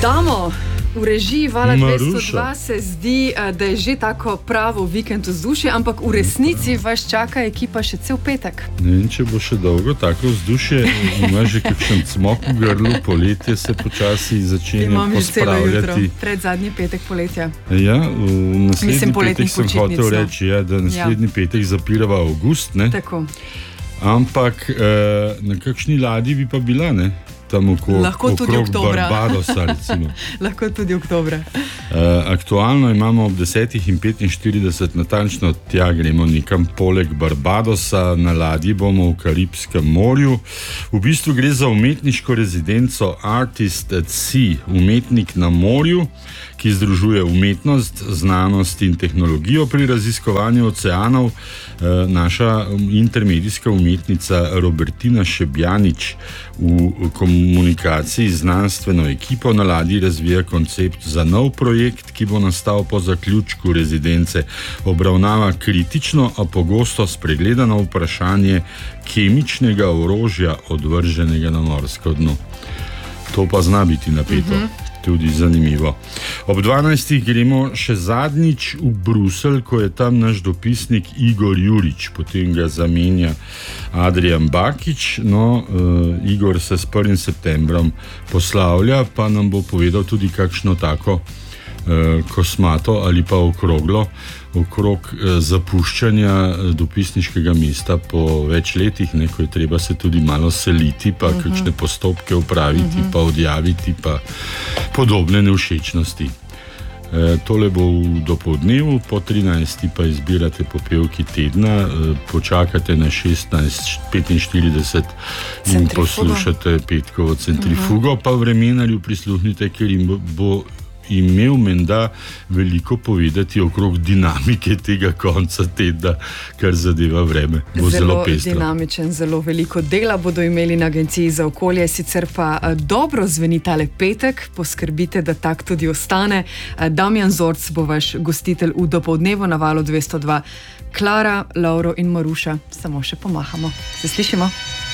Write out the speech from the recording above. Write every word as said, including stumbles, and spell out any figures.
Damo, v režiji Vala dvesto dva se zdi, da je že tako pravo vikend vzdušje, ampak v resnici vas čaka ekipa še cel petek. Ne vem, če bo še dolgo tako vzdušje, ima že kakšen cmok v grlu, poletje se počasi začenja pospravljati. Pred zadnji petek poletja. Ja, v naslednji Mislim, petek sem hotel reči, ja, da naslednji ja. petek zapirava avgust, ne? Tako. Ampak eh, na kakšni ladji bi pa bila, ne? Tam oko, Lahko tudi oktobra. Barbadosa, recimo. Lahko tudi oktobra. Uh, aktualno imamo ob desetih in petinštirideset, natančno tja gremo nekam poleg Barbadosa, na ladji bomo v Karibskem morju. V bistvu gre za umetniško rezidenco Artist at Sea, umetnik na morju, ki združuje umetnost, znanost in tehnologijo pri raziskovanju oceanov. Uh, naša intermedijska umetnica Robertina Šebjanič v komunikaciji z znanstveno ekipo na ladji razvija koncept za nov projekt, ki bo nastal po zaključku rezidence. Obravnava kritično, a pogosto spregledano vprašanje kemičnega orožja, odvrženega na morsko dno. To pa zna biti napeto. Uh-huh. Tudi zanimivo. Ob dvanajstih gremo še zadnjič v Bruselj, ko je tam naš dopisnik Igor Jurič, potem ga zamenja Adrian Bakič. No, uh, Igor se s prvim septembrom poslavlja, pa nam bo povedal tudi kakšno tako uh, kosmato ali pa okroglo okrog uh, zapuščanja dopisniškega mesta po več letih, ne, ko je treba se tudi malo seliti, pa uh-huh. kakšne postopke upraviti, uh-huh. pa odjaviti, pa podobne nevšečnosti. E, tole bo v dopoldnevu, po trinajsti pa izbirate popevki tedna, e, počakate na šestnajst petinštirideset in poslušate petkovo centrifugo, uh-huh. pa vremenarju prisluhnite, ker jim bo, bo imel menda veliko povedati okrog dinamike tega konca tedna, kar zadeva vreme. Bo zelo, zelo pestro. Dinamičen, zelo veliko dela bodo imeli na Agenciji za okolje, sicer pa dobro zveni tale petek, poskrbite, da tak tudi ostane. Damjan Zorc bo vaš gostitelj v dopoldnevu na Valu dvesto dva. Klara, Lauro in Maruša samo še pomahamo. Se slišimo?